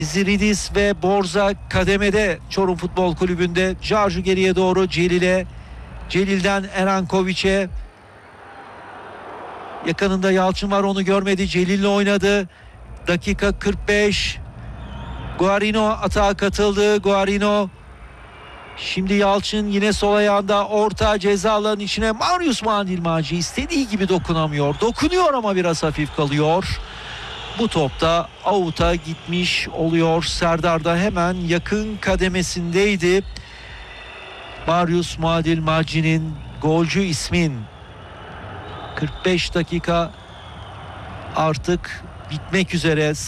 Ziridis ve Borza kademede Çorum Futbol Kulübü'nde. Jarju geriye doğru Celil'e. Celil'den Eranković'e. Yakınında Yalçın var, onu görmedi. Celil'le oynadı. Dakika 45. Guarino atağa katıldı. Guarino. Şimdi Yalçın yine sol ayağında, orta ceza alanının içine. Marius Mandilmacı istediği gibi dokunamıyor. Dokunuyor ama biraz hafif kalıyor. Bu topta out'a gitmiş oluyor. Serdar da hemen yakın kademesindeydi. Marius Mandilmacı'nın golcü ismin 45 dakika artık bitmek üzere.